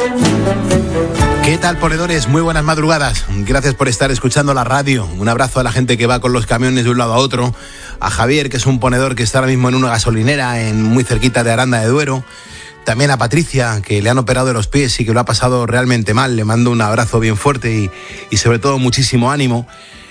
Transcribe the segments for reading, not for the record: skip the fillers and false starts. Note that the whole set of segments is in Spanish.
¿Qué tal, ponedores? Muy buenas madrugadas. Gracias por estar escuchando la radio. Un abrazo a la gente que va con los camiones de un lado a otro. A Javier, que es un ponedor que está ahora mismo en una gasolinera muy cerquita de Aranda de Duero. También a Patricia, que le han operado de los pies y que lo ha pasado realmente mal. Le mando un abrazo bien fuerte y sobre todo muchísimo ánimo.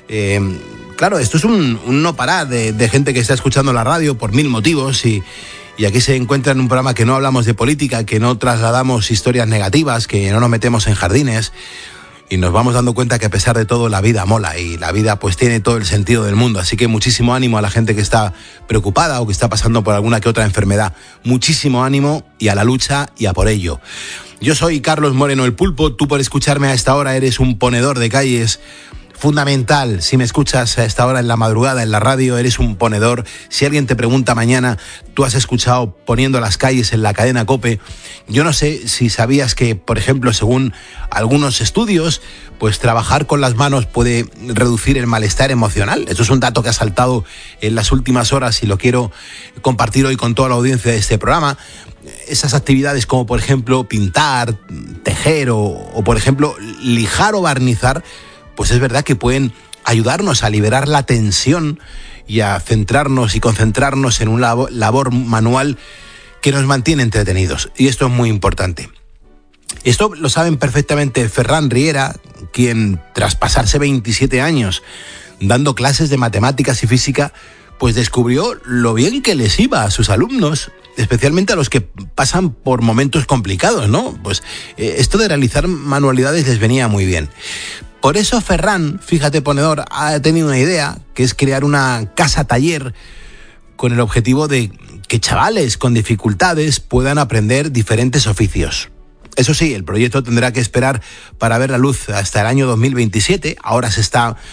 Claro, esto es un no parar de gente que está escuchando la radio por mil motivos y aquí se encuentra en un programa que no hablamos de política, que no trasladamos historias negativas, que no nos metemos en jardines y nos vamos dando cuenta que a pesar de todo la vida mola y la vida pues tiene todo el sentido del mundo. Así que muchísimo ánimo a la gente que está preocupada o que está pasando por alguna que otra enfermedad. Muchísimo ánimo y a la lucha y a por ello. Yo soy Carlos Moreno el Pulpo. Tú por escucharme a esta hora eres un ponedor de calles fundamental. Si me escuchas a esta hora en la madrugada en la radio, eres un ponedor. Si alguien te pregunta mañana, tú has escuchado Poniendo las calles en la cadena COPE. Yo no sé si sabías que, por ejemplo, según algunos estudios, pues trabajar con las manos puede reducir el malestar emocional. Esto es un dato que ha saltado en las últimas horas y lo quiero compartir hoy con toda la audiencia de este programa. Esas actividades como, por ejemplo, pintar, tejer o por ejemplo, lijar o barnizar, pues es verdad que pueden ayudarnos a liberar la tensión y a centrarnos y concentrarnos en una labor manual que nos mantiene entretenidos. Y esto es muy importante. Esto lo saben perfectamente Ferran Riera, quien tras pasarse 27 años dando clases de matemáticas y física, pues descubrió lo bien que les iba a sus alumnos, especialmente a los que pasan por momentos complicados, ¿no? Pues esto de realizar manualidades les venía muy bien. Por eso Ferran, fíjate ponedor, ha tenido una idea, que es crear una casa taller con el objetivo de que chavales con dificultades puedan aprender diferentes oficios. Eso sí, el proyecto tendrá que esperar para ver la luz hasta el año 2027. Ahora se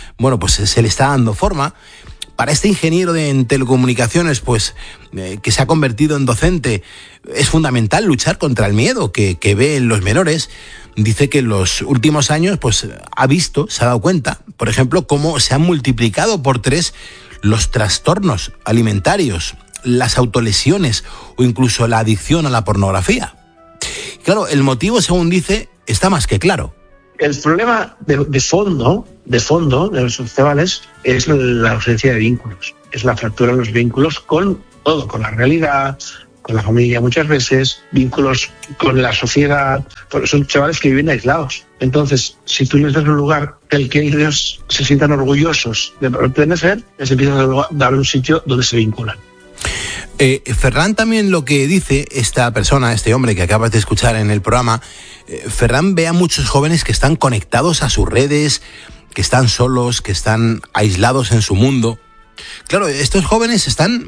le está dando forma. Para este ingeniero en telecomunicaciones, pues que se ha convertido en docente, es fundamental luchar contra el miedo que ve en los menores. Dice que en los últimos años pues se ha dado cuenta, por ejemplo, cómo se han multiplicado por 3 los trastornos alimentarios, las autolesiones o incluso la adicción a la pornografía. Claro, el motivo, según dice, está más que claro. El problema de fondo de los chavales es la ausencia de vínculos, es la fractura de los vínculos con todo, con la realidad, con la familia muchas veces, vínculos con la sociedad. Son chavales que viven aislados. Entonces, si tú les das un lugar del que ellos se sientan orgullosos de pertenecer, les empiezas a dar un sitio donde se vinculan. Ferran también lo que dice esta persona, este hombre que acabas de escuchar en el programa, Ferran ve a muchos jóvenes que están conectados a sus redes, que están solos, que están aislados en su mundo. Claro, estos jóvenes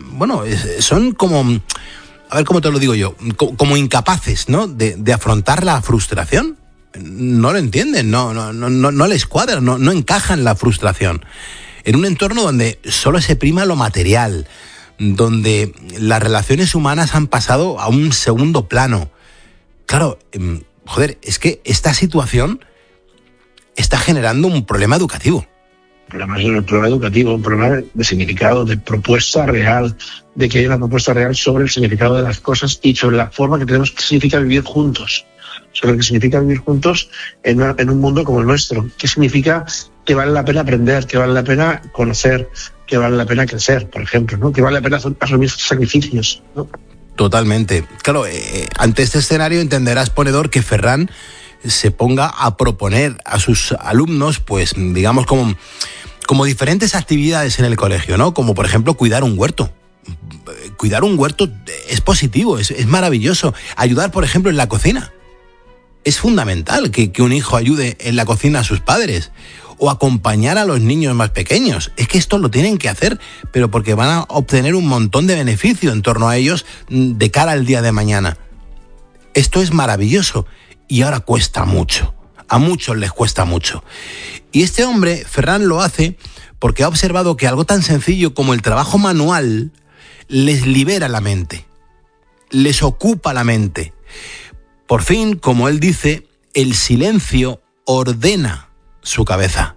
son como, a ver cómo te lo digo yo, como incapaces, ¿no? de afrontar la frustración. No lo entienden, no les cuadra, no encajan la frustración. En un entorno donde solo se prima lo material, donde las relaciones humanas han pasado a un segundo plano. Claro, es que esta situación está generando un problema educativo. Además es un problema educativo, un problema de significado, de propuesta real, de que haya una propuesta real sobre el significado de las cosas y sobre la forma que tenemos que significa vivir juntos, sobre lo que significa vivir juntos en un mundo como el nuestro, qué significa que vale la pena aprender, que vale la pena conocer, que vale la pena crecer, por ejemplo, ¿no? Que vale la pena asumir sacrificios, ¿no? Totalmente. Claro, ante este escenario entenderás, ponedor, que Ferran se ponga a proponer a sus alumnos, pues digamos como diferentes actividades en el colegio, ¿no? Como por ejemplo cuidar un huerto. Cuidar un huerto es positivo, es maravilloso. Ayudar, por ejemplo, en la cocina. Es fundamental que un hijo ayude en la cocina a sus padres. O acompañar a los niños más pequeños. Es que esto lo tienen que hacer, pero porque van a obtener un montón de beneficio en torno a ellos de cara al día de mañana. Esto es maravilloso y ahora cuesta mucho. A muchos les cuesta mucho. Y este hombre, Ferran, lo hace porque ha observado que algo tan sencillo como el trabajo manual les libera la mente, les ocupa la mente. Por fin, como él dice, el silencio ordena su cabeza.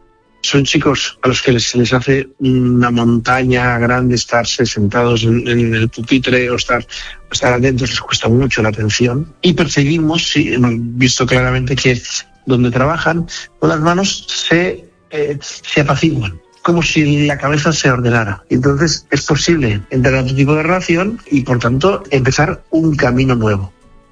son chicos a los que se les hace una montaña grande estarse sentados en el pupitre o estar atentos, les cuesta mucho la atención. Y percibimos, sí, hemos visto claramente que donde trabajan, con las manos se apaciguan, como si la cabeza se ordenara. Entonces es posible entrar a otro tipo de relación y, por tanto, empezar un camino nuevo.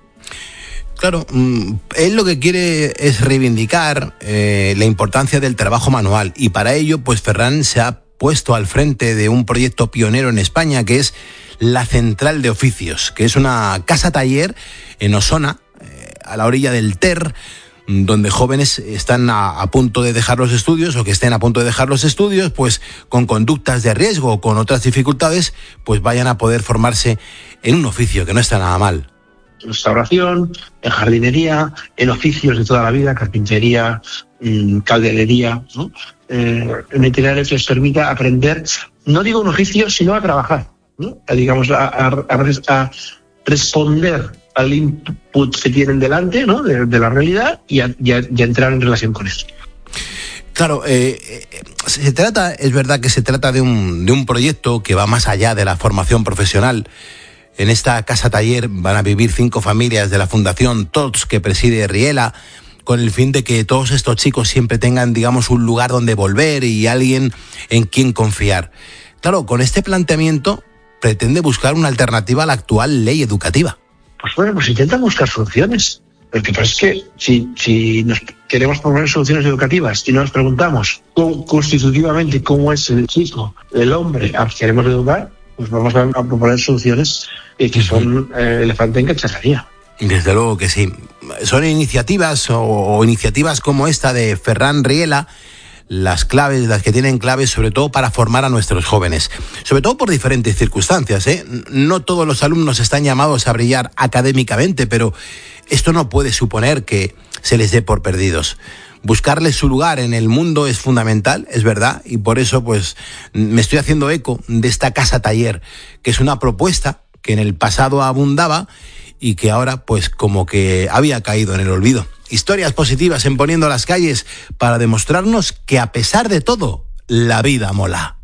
Claro, él lo que quiere es reivindicar la importancia del trabajo manual, y para ello, pues Ferran se ha puesto al frente de un proyecto pionero en España, que es la Central de Oficios, que es una casa-taller en Osona, a la orilla del Ter, donde jóvenes están a punto de dejar los estudios, o que estén a punto de dejar los estudios, pues con conductas de riesgo o con otras dificultades, pues vayan a poder formarse en un oficio, que no está nada mal. Restauración, en jardinería, en oficios de toda la vida, carpintería, calderería, ¿no? En itinerario que les permita aprender, no digo un oficio, sino a trabajar, ¿no? Digamos, a responder al input que tienen delante, ¿no? de la realidad, y a entrar en relación con eso. Claro, es verdad que se trata de un proyecto que va más allá de la formación profesional. En esta casa-taller van a vivir 5 familias de la Fundación TOTS, que preside Riela, con el fin de que todos estos chicos siempre tengan, digamos, un lugar donde volver y alguien en quien confiar. Claro, con este planteamiento pretende buscar una alternativa a la actual ley educativa. Pues intenta buscar soluciones. Lo que pasa es que si nos queremos proponer soluciones educativas y nos preguntamos constitutivamente cómo es el chico, el hombre al que queremos educar, pues vamos a proponer soluciones que son elefante en cacharrería. Desde luego que sí. Son iniciativas o iniciativas como esta de Ferran Riela, las que tienen claves sobre todo para formar a nuestros jóvenes, sobre todo por diferentes circunstancias, ¿eh? No todos los alumnos están llamados a brillar académicamente, pero esto no puede suponer que se les dé por perdidos. Buscarles su lugar en el mundo es fundamental, es verdad, y por eso pues me estoy haciendo eco de esta casa-taller, que es una propuesta que en el pasado abundaba y que ahora pues como que había caído en el olvido. Historias positivas en Poniendo las Calles para demostrarnos que a pesar de todo, la vida mola.